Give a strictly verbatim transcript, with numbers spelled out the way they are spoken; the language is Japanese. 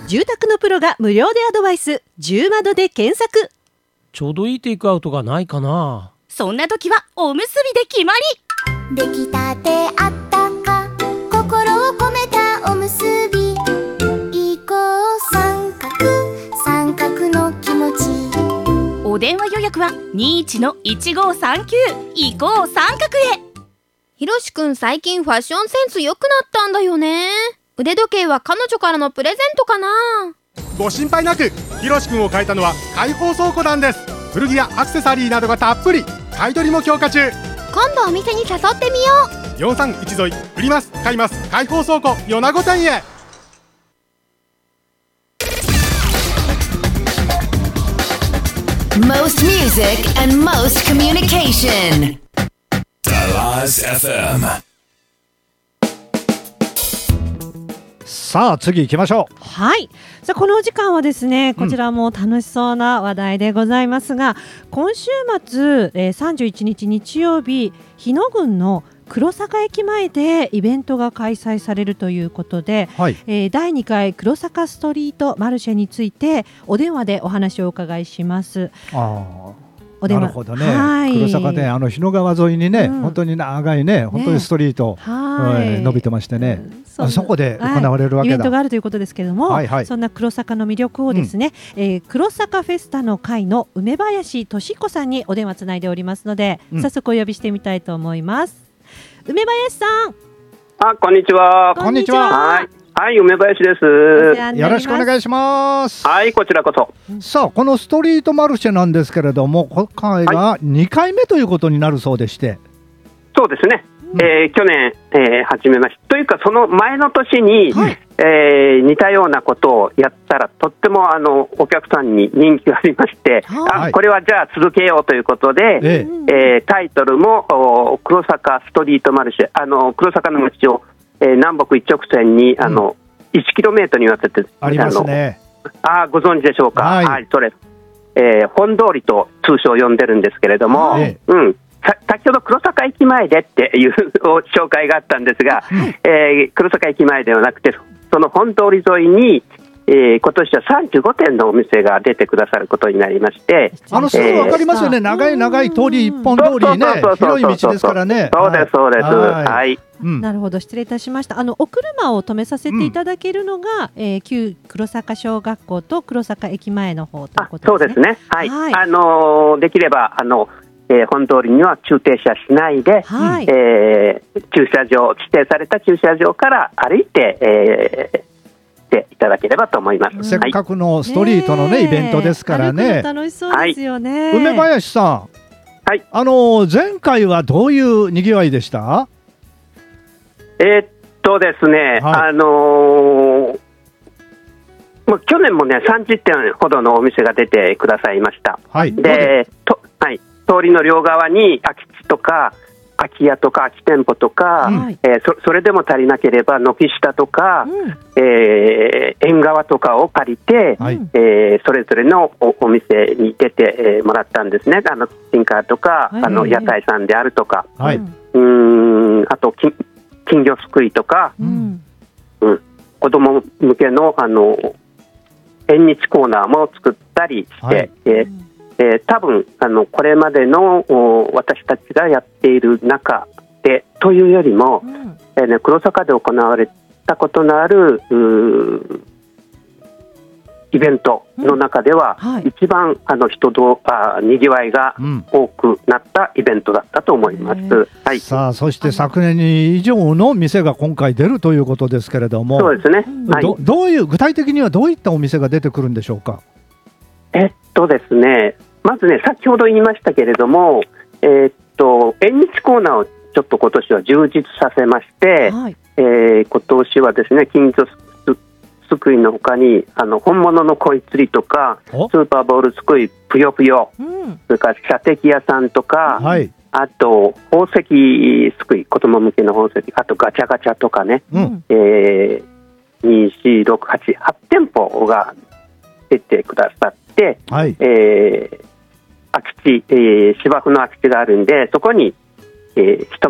住宅のプロが無料でアドバイス。住窓で検索。 ちょうどいいテイクアウトがないかな。 そんな時はおむすびで決まり。 出来たてあったか心を込めたおむすび。移行三角三角の気持ち。 お電話予約は にいちのいちごさんきゅう 移行三角へ。 ひろしくん最近ファッションセンス良くなったんだよね。腕時計は彼女からのプレゼントかな。 ご心配なく、ひろしくんを変えたのは開放倉庫なんです。古着やアクセサリーなどがたっぷり。買い取りも強化中。 今度お店に誘ってみよう。 よんさんいち沿い売ります買います開放倉庫米子店へ。 Most music and most communication. Dallas エフエム。 さあ次行きましょう。 はい。さあこのお時間はですね、こちらも楽しそうな話題でございますが、うん、今週末、えー、さんじゅういちにち日曜日、日野郡の黒坂駅前でイベントが開催されるということで、はい、えー、だいにかい黒坂ストリートマルシェについてお電話でお話をお伺いします。 あお電話なるほどね、はい、黒坂であの日野川沿いにね、うん、本当に長いね本当にストリート、ね、はい、伸びてましてね、うん、そ, あそこで行われるわけだ、 はい、イベントがあるということですけれども、はいはい、そんな黒坂の魅力をですね、うん、えー、黒坂フェスタの会の梅林俊彦さんにお電話つないでおりますので、うん、早速お呼びしてみたいと思います。梅林さん。 あ、こんにちは。 こんにちは。 はい、はい、梅林です。 よろしくお願いします。 はい、こちらこそ。 さあ、このストリートマルシェなんですけれども、今回がにかいめということになるそうでして。 そうですね。うん、えー、去年、えー、始めました。というか、その前の年に、はい、えー、似たようなことをやったら、とってもあのお客さんに人気がありまして、はい、あ、これはじゃあ続けようということで、えええー、タイトルも黒坂ストリートマルシェ、あの黒坂の街を、えー、南北一直線にあの、うん、いちキロメートルにわたってありますね。 あ、ご存知でしょうか。はい、はい、それ、えー、本通りと通称呼んでるんですけれども、はい、うん、先ほど黒坂駅前でっていう紹介があったんですが、うん、えー、黒坂駅前ではなくてその本通り沿いに、えー、今年はさんじゅうごてんのお店が出てくださることになりまして、 あのすぐ分かりますよね、えー、長い長い通り一本通りね、広い道ですからね。 そうですそうです、はい、はい、 うん、なるほど、失礼いたしました。あのお車を止めさせていただけるのが、うん、えー、旧黒坂小学校と黒坂駅前の方ということですね。 そうですね、はい、はい、あのー、できればあのえー、本通りには駐停車しないで、はい、えー、駐車場指定された駐車場から歩いて、えー、していただければと思います。うん、 せっかくのストリートの、ね、イベントですからね。 楽しそうですよね。 はい、梅林さん、はい、あのー、前回はどういうにぎわいでした？ えー、っとですね、はい、あのー、もう去年もねさんじゅってんほどのお店が出てくださいました。はい、でと、はい、通りの両側に空き地とか空き家とか空き店舗とか、うん、えー、そ, それでも足りなければ軒下とか、うん、えー、縁側とかを借りて、はい、えー、それぞれの お, お店に出て、えー、もらったんですね。あのキッチンカーとか、はい、あの屋台さんであるとか、はい、うーん、あと金, 金魚すくいとか、うんうん、子供向けのあの縁日コーナーも作ったりして、はい、えーえー、多分あのこれまでの私たちがやっている中でというよりも、うん、えーね、黒坂で行われたことのあるイベントの中では、うん、はい、一番あの人どあにぎわいが多くなったイベントだったと思います。うん、はい、 さあ、そして昨年以上の店が今回出るということですけれども、 そうですね、はい、 ど, どういう具体的にはどういったお店が出てくるんでしょうか？ えっとですねまずね、先ほど言いましたけれども、えー、っと縁日コーナーをちょっと今年は充実させまして、はい、えー、今年はですね、金魚すくいの他にあの本物の鯉釣りとかスーパーボールすくいぷよぷよ、うん、それから射的屋さんとか、はい、あと宝石すくい、子供向けの宝石、あとガチャガチャとかね、うん、えー、に、よん、ろく、はち、はち店舗が出てくださって、はい、えー空き地、えー、芝生の空き地があるんで、そこに、えー、一